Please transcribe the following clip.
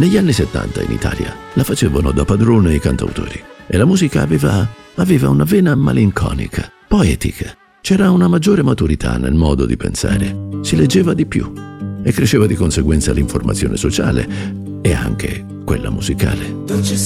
Negli anni 70 in Italia la facevano da padrone i cantautori e la musica aveva una vena malinconica, poetica. C'era una maggiore maturità nel modo di pensare, si leggeva di più e cresceva di conseguenza l'informazione sociale e anche quella musicale.